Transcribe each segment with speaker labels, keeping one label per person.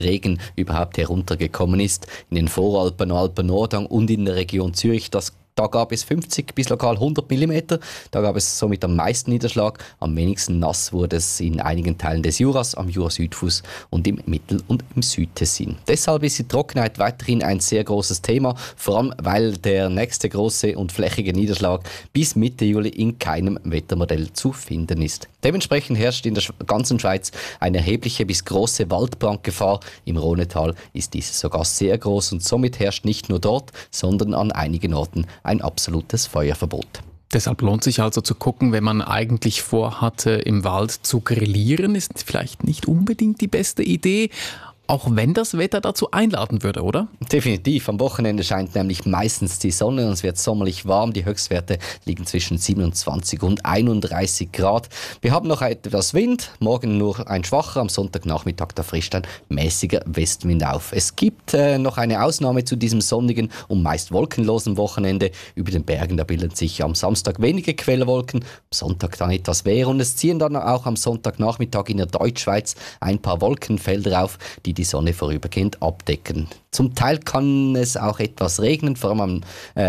Speaker 1: Regen überhaupt heruntergekommen ist. In den Voralpen, Alpen-Nordhang und in der Region Zürich, da gab es 50 bis lokal 100 mm. Da gab es somit am meisten Niederschlag. Am wenigsten nass wurde es in einigen Teilen des Juras, am Jura-Südfuss und im Mittel- und im Südtessin. Deshalb ist die Trockenheit weiterhin ein sehr großes Thema, vor allem weil der nächste große und flächige Niederschlag bis Mitte Juli in keinem Wettermodell zu finden ist. Dementsprechend herrscht in der ganzen Schweiz eine erhebliche bis große Waldbrandgefahr. Im Rhonetal ist diese sogar sehr groß und somit herrscht nicht nur dort, sondern an einigen Orten ein absolutes Feuerverbot.
Speaker 2: Deshalb lohnt sich also zu gucken, wenn man eigentlich vorhatte, im Wald zu grillieren, ist vielleicht nicht unbedingt die beste Idee. Auch wenn das Wetter dazu einladen würde, oder?
Speaker 1: Definitiv. Am Wochenende scheint nämlich meistens die Sonne und es wird sommerlich warm. Die Höchstwerte liegen zwischen 27 und 31 Grad. Wir haben noch etwas Wind. Morgen nur ein schwacher. Am Sonntagnachmittag da frischt ein mäßiger Westwind auf. Es gibt noch eine Ausnahme zu diesem sonnigen und meist wolkenlosen Wochenende. Über den Bergen da bilden sich am Samstag wenige Quellwolken, am Sonntag dann etwas mehr und es ziehen dann auch am Sonntagnachmittag in der Deutschschweiz ein paar Wolkenfelder auf, die Sonne vorübergehend abdecken. Zum Teil kann es auch etwas regnen, vor allem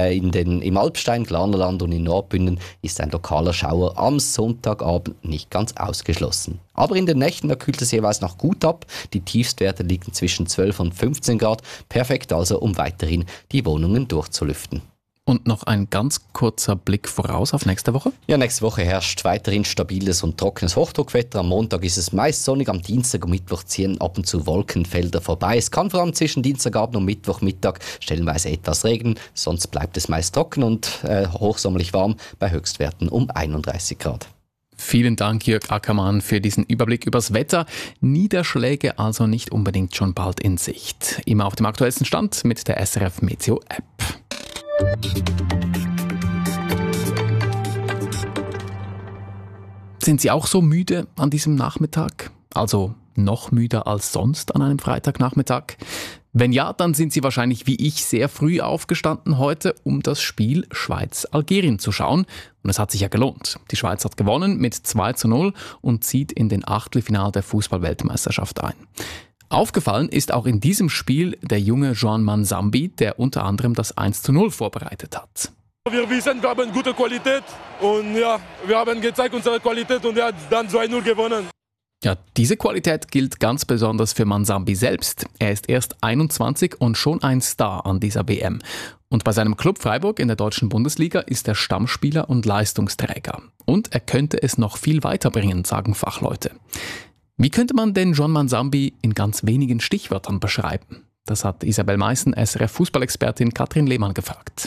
Speaker 1: im Alpstein, Glarnerland und in Nordbünden ist ein lokaler Schauer am Sonntagabend nicht ganz ausgeschlossen. Aber in den Nächten da kühlt es jeweils noch gut ab. Die Tiefstwerte liegen zwischen 12 und 15 Grad. Perfekt also, um weiterhin die Wohnungen durchzulüften.
Speaker 2: Und noch ein ganz kurzer Blick voraus auf nächste Woche.
Speaker 1: Ja, nächste Woche herrscht weiterhin stabiles und trockenes Hochdruckwetter. Am Montag ist es meist sonnig, am Dienstag und Mittwoch ziehen ab und zu Wolkenfelder vorbei. Es kann vor allem zwischen Dienstagabend und Mittwochmittag stellenweise etwas regnen, sonst bleibt es meist trocken und hochsommerlich warm bei Höchstwerten um 31 Grad.
Speaker 2: Vielen Dank, Jörg Ackermann, für diesen Überblick übers Wetter. Niederschläge also nicht unbedingt schon bald in Sicht. Immer auf dem aktuellsten Stand mit der SRF Meteo App. Sind Sie auch so müde an diesem Nachmittag? Also noch müder als sonst an einem Freitagnachmittag? Wenn ja, dann sind Sie wahrscheinlich wie ich sehr früh aufgestanden heute, um das Spiel Schweiz-Algerien zu schauen. Und es hat sich ja gelohnt. Die Schweiz hat gewonnen mit 2:0 und zieht in den Achtelfinale der Fußball-Weltmeisterschaft ein. Aufgefallen ist auch in diesem Spiel der junge Joan Manzambi, der unter anderem das 1:0 vorbereitet hat.
Speaker 3: Wir wissen, wir haben gute Qualität und ja, wir haben gezeigt unsere Qualität und dann 2:0 gewonnen.
Speaker 2: Ja, diese Qualität gilt ganz besonders für Manzambi selbst. Er ist erst 21 und schon ein Star an dieser WM. Und bei seinem Club Freiburg in der deutschen Bundesliga ist er Stammspieler und Leistungsträger. Und er könnte es noch viel weiterbringen, sagen Fachleute. Wie könnte man denn Joan Manzambi in ganz wenigen Stichwörtern beschreiben? Das hat Isabel Meissen, SRF-Fußballexpertin Katrin Lehmann gefragt.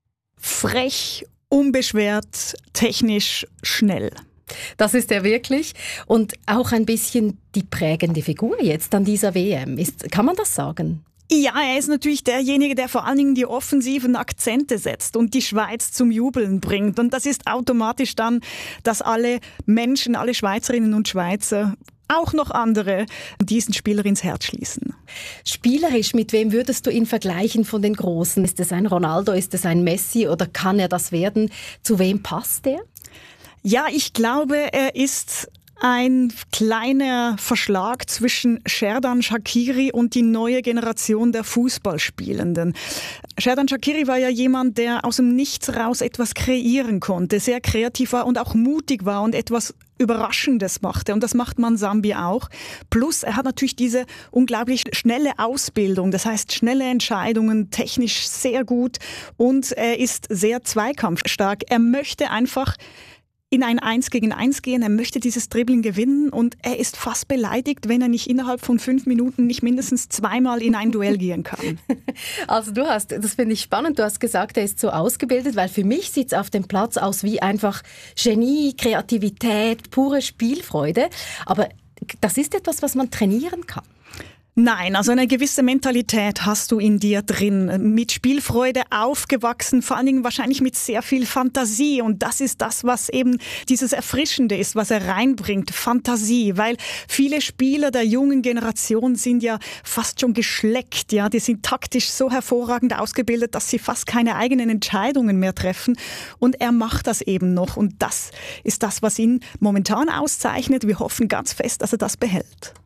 Speaker 4: Frech, unbeschwert, technisch, schnell.
Speaker 5: Das ist er wirklich. Und auch ein bisschen die prägende Figur jetzt an dieser WM. Kann man das sagen?
Speaker 4: Ja, er ist natürlich derjenige, der vor allen Dingen die offensiven Akzente setzt und die Schweiz zum Jubeln bringt. Und das ist automatisch dann, dass alle Menschen, alle Schweizerinnen und Schweizer, auch noch andere, diesen Spieler ins Herz schließen.
Speaker 5: Spielerisch, mit wem würdest du ihn vergleichen von den Großen? Ist es ein Ronaldo, ist es ein Messi oder kann er das werden? Zu wem passt er?
Speaker 4: Ja, ich glaube, er ist ein kleiner Verschlag zwischen Xherdan Shaqiri und die neue Generation der Fußballspielenden. Xherdan Shaqiri war ja jemand, der aus dem Nichts raus etwas kreieren konnte, sehr kreativ war und auch mutig war und etwas Überraschendes machte. Und das macht Manzambi auch. Plus, er hat natürlich diese unglaublich schnelle Ausbildung. Das heißt, schnelle Entscheidungen, technisch sehr gut und er ist sehr zweikampfstark. Er möchte einfach in ein 1 gegen 1 gehen, er möchte dieses Dribbling gewinnen und er ist fast beleidigt, wenn er nicht innerhalb von 5 Minuten nicht mindestens zweimal in ein Duell gehen kann.
Speaker 5: Also das finde ich spannend, du hast gesagt, er ist so ausgebildet, weil für mich sieht es auf dem Platz aus wie einfach Genie, Kreativität, pure Spielfreude, aber das ist etwas, was man trainieren kann.
Speaker 4: Nein, also eine gewisse Mentalität hast du in dir drin, mit Spielfreude aufgewachsen, vor allen Dingen wahrscheinlich mit sehr viel Fantasie und das ist das, was eben dieses Erfrischende ist, was er reinbringt, Fantasie, weil viele Spieler der jungen Generation sind ja fast schon geschleckt, ja, die sind taktisch so hervorragend ausgebildet, dass sie fast keine eigenen Entscheidungen mehr treffen und er macht das eben noch und das ist das, was ihn momentan auszeichnet. Wir hoffen ganz fest, dass er das behält.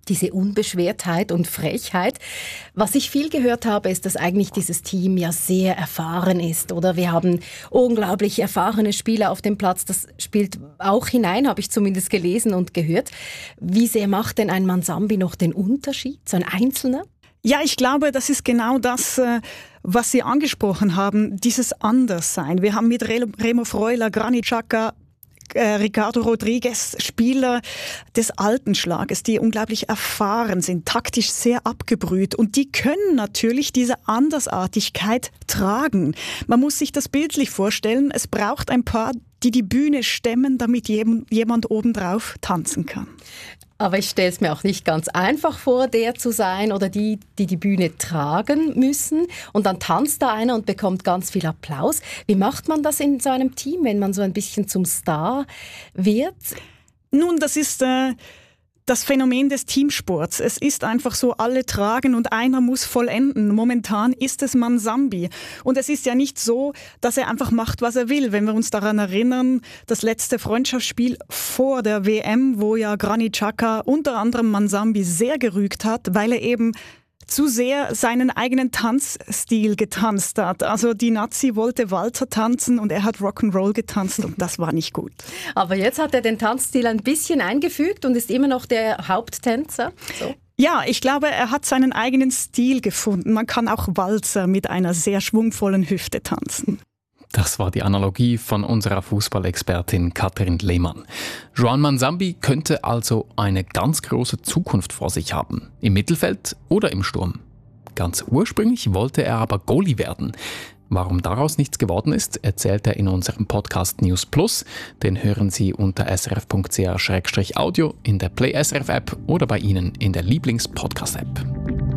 Speaker 5: diese Unbeschwertheit und Frechheit. Was ich viel gehört habe, ist, dass eigentlich dieses Team ja sehr erfahren ist. Oder wir haben unglaublich erfahrene Spieler auf dem Platz. Das spielt auch hinein, habe ich zumindest gelesen und gehört. Wie sehr macht denn ein Manzambi noch den Unterschied, so ein Einzelner?
Speaker 4: Ja, ich glaube, das ist genau das, was Sie angesprochen haben, dieses Anderssein. Wir haben mit Remo Freuler, Granit Xhaka, Ricardo Rodriguez, Spieler des alten Schlages, die unglaublich erfahren sind, taktisch sehr abgebrüht, und die können natürlich diese Andersartigkeit tragen. Man muss sich das bildlich vorstellen, es braucht ein paar, die die Bühne stemmen, damit jemand obendrauf tanzen kann.
Speaker 5: Aber ich stelle es mir auch nicht ganz einfach vor, der zu sein oder die Bühne tragen müssen. Und dann tanzt da einer und bekommt ganz viel Applaus. Wie macht man das in so einem Team, wenn man so ein bisschen zum Star wird?
Speaker 4: Nun, das ist das Phänomen des Teamsports. Es ist einfach so, alle tragen und einer muss vollenden. Momentan ist es Manzambi. Und es ist ja nicht so, dass er einfach macht, was er will. Wenn wir uns daran erinnern, das letzte Freundschaftsspiel vor der WM, wo ja Granit Xhaka unter anderem Manzambi sehr gerügt hat, weil er eben zu sehr seinen eigenen Tanzstil getanzt hat. Also die Nazi wollte Walzer tanzen und er hat Rock'n'Roll getanzt und das war nicht gut.
Speaker 5: Aber jetzt hat er den Tanzstil ein bisschen eingefügt und ist immer noch der Haupttänzer. So.
Speaker 4: Ja, ich glaube, er hat seinen eigenen Stil gefunden. Man kann auch Walzer mit einer sehr schwungvollen Hüfte tanzen.
Speaker 2: Das war die Analogie von unserer Fußballexpertin Katrin Lehmann. Joan Manzambi könnte also eine ganz große Zukunft vor sich haben. Im Mittelfeld oder im Sturm. Ganz ursprünglich wollte er aber Goalie werden. Warum daraus nichts geworden ist, erzählt er in unserem Podcast News Plus. Den hören Sie unter srf.ch/audio, in der Play SRF App oder bei Ihnen in der Lieblings-Podcast-App.